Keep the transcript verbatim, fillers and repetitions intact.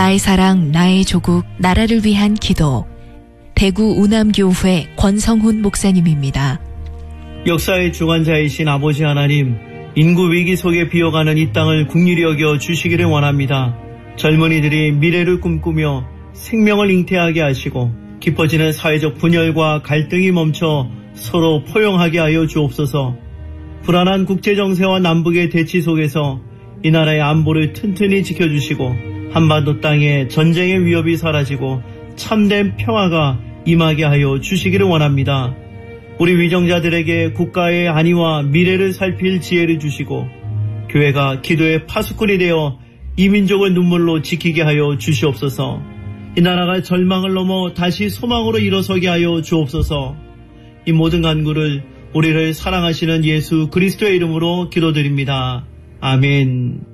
나의 사랑, 나의 조국, 나라를 위한 기도. 대구 우남교회 권성훈 목사님입니다. 역사의 주관자이신 아버지 하나님, 인구 위기 속에 비어가는 이 땅을 긍휼히 여겨 주시기를 원합니다. 젊은이들이 미래를 꿈꾸며 생명을 잉태하게 하시고 깊어지는 사회적 분열과 갈등이 멈춰 서로 포용하게 하여 주옵소서. 불안한 국제정세와 남북의 대치 속에서 이 나라의 안보를 튼튼히 지켜주시고 한반도 땅에 전쟁의 위협이 사라지고 참된 평화가 임하게 하여 주시기를 원합니다. 우리 위정자들에게 국가의 안위와 미래를 살필 지혜를 주시고 교회가 기도의 파수꾼이 되어 이 민족을 눈물로 지키게 하여 주시옵소서. 이 나라가 절망을 넘어 다시 소망으로 일어서게 하여 주옵소서. 이 모든 간구를 우리를 사랑하시는 예수 그리스도의 이름으로 기도드립니다. 아멘.